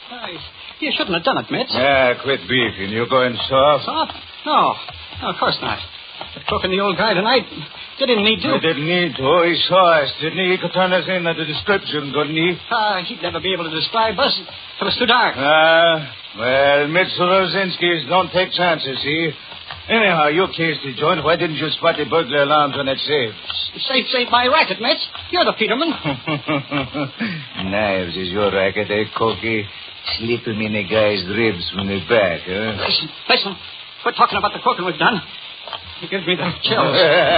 You shouldn't have done it, Mitch. Yeah, quit beefing. You going soft? Soft? No, of course not. But cooking the old guy tonight, you didn't need to. He didn't need to. He saw us, didn't he? He could turn us in at the description, couldn't he? He'd never be able to describe us. It was too dark. Well, Mitch Rosinski's don't take chances, see? Anyhow, you cased the joint. Why didn't you spot the burglar alarms on that safe? Safe's ain't my racket, Mitch. You're the Peterman. Knives is your racket, eh, Corky? Slip him in the guy's ribs from the back, huh? Listen. Quit talking about the cooking we've done. It gives me the chills.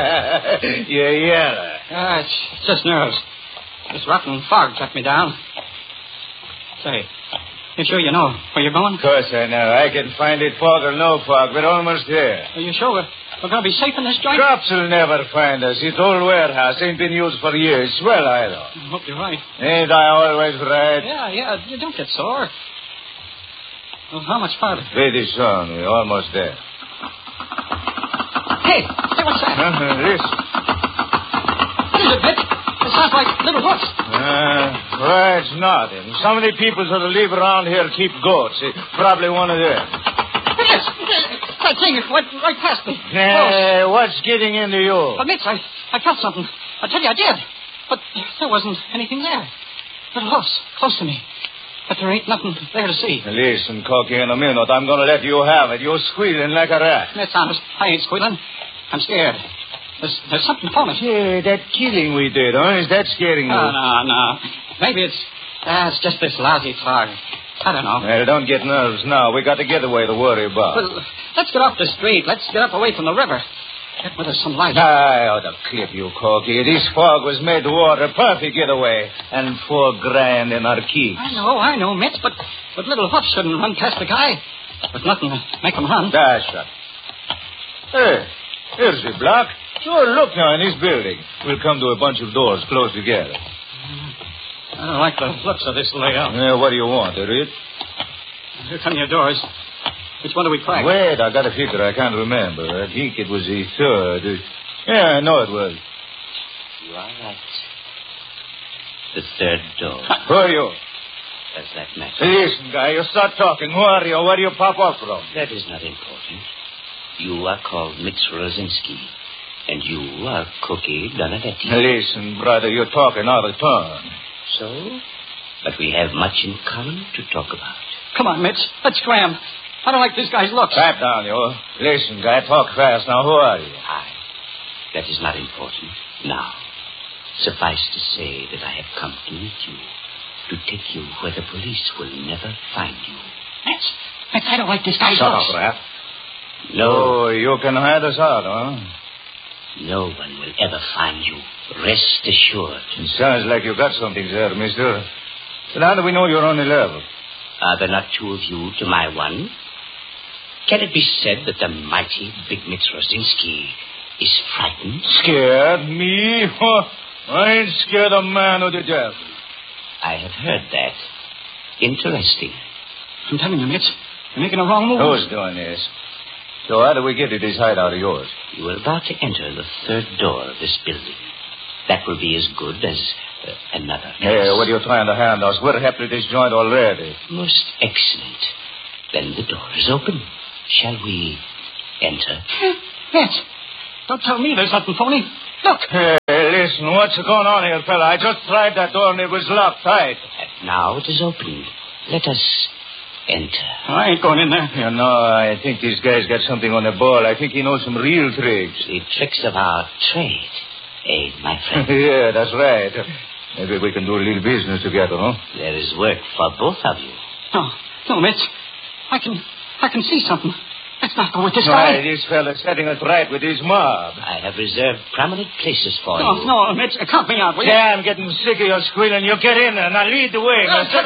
Yeah. It's just nerves. This rotten fog kept me down. Say, you sure you know where you're going? Of course I know. I can find it, fog or no fog. We're almost there. Are you sure we're going to be safe in this joint? Cops will never find us. This old warehouse ain't been used for years. Swell, I know. I hope you're right. Ain't I always right? Yeah. You don't get sore. Well, how much farther? Pretty soon. We're almost there. Hey, what's that? Listen. What is it, Mitch? It sounds like little hoofs. Well, it's nothing. Some of the people that live around here keep goats. Probably one of them. Yes, that thing went right past me. Hey, what's getting into you? But, Mitch, I felt something. I tell you, I did. But there wasn't anything there. Little hoofs, close to me. But there ain't nothing there to see. Listen, Corky, in a minute, I'm going to let you have it. You're squealing like a rat. That's honest. I ain't squealing. I'm scared. There's something funny. Yeah, that killing we did, huh? Is that scaring you? No. Maybe it's just this lousy fog. I don't know. Well, don't get nervous now. We got the getaway to worry about. Well, let's get off the street. Let's get up away from the river. Get with us some light. I ought to clip you, Corky. This fog was made to order. Perfect getaway. And $4,000 in our keys. I know, Mitch, but little Huff shouldn't run past the guy. There's nothing to make him run. That's right. Hey, here's the block. Sure, look now in this building. We'll come to a bunch of doors close together. I don't like the looks of this layout. Yeah, what do you want, Reed? Here come your doors. Which one do we crack? Wait, I got a figure. I can't remember. I think it was the third. Yeah, I know it was. You are right. The third door. Who are you? Does that matter? Listen, guy, you start talking. Who are you? Where do you pop up from? That is not important. You are called Mitch Rosinski. And you are Cookie Donadetti. Listen, brother, you're talking out of turn. So? But we have much in common to talk about. Come on, Mitch. Let's scram. I don't like this guy's looks. Pipe down, you. Listen, guy, talk fast. Now, who are you? That is not important. Now, suffice to say that I have come to meet you, to take you where the police will never find you. Mitch, I don't like this guy's looks. Shut up, Rat. No. Oh, you can hide us out, huh? No one will ever find you. Rest assured. It sounds like you got something there, mister. But how do we know you're on the level? Are there not two of you to my one? Can it be said that the mighty Big Mitch Rosinski is frightened? Scared? Me? I ain't scared a man of the devil. I have heard that. Interesting. I'm telling you, Mitch, you're making a wrong move. Who's doing this? So how do we get to this hideout of yours? You are about to enter the third door of this building. That will be as good as another. Hey, what are you trying to hand us? We're happy with this joint already. Most excellent. Then the door is open. Shall we enter? Mitch, don't tell me there's nothing phony. Look. Hey, listen, what's going on here, fella? I just tried that door and it was locked tight. And now it is opened. Let us enter. I ain't going in there. You know, I think this guy's got something on the ball. I think he knows some real tricks. The tricks of our trade, my friend? Yeah, that's right. Maybe we can do a little business together, huh? There is work for both of you. No, Mitch. I can see something. Let's not go with this guy. Right, this fella's setting us right with his mob. I have reserved prominent places for you. No, Mitch, count me out, will you? Yeah, I'm getting sick of your squealing. You get in there, and I'll lead the way.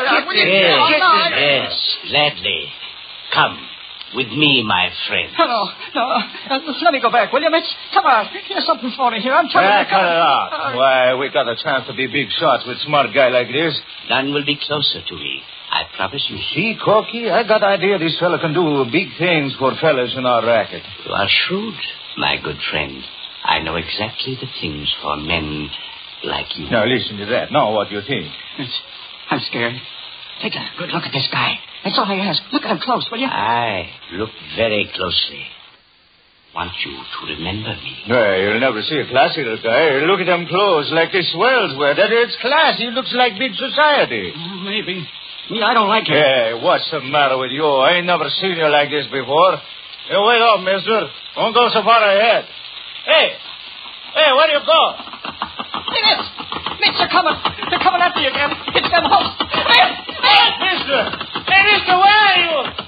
Yes, gladly. Come with me, my friend. No. Let me go back, will you, Mitch? Come on. There's something funny here. I'm telling you. Cut it out. Why, we got a chance to be big shots with a smart guy like this. None will be closer to me. I promise you. See, Corky, I got idea this fella can do big things for fellas in our racket. You are shrewd, my good friend. I know exactly the things for men like you. Now, listen to that. Now, what do you think? I'm scared. Take a good look at this guy. That's all I ask. Look at him close, will you? Aye, look very closely. Want you to remember me. Well, you'll never see a classical guy. Look at them clothes like the swells wear. That it's class. He looks like big society. Maybe. Me, I don't like him. Hey, what's the matter with you? I ain't never seen you like this before. Hey, wait up, mister. Don't go so far ahead. Hey, where do you go? Mitch, they're coming. They're coming after you again. It's them hosts. Hey, mister! Hey, mister, where are you?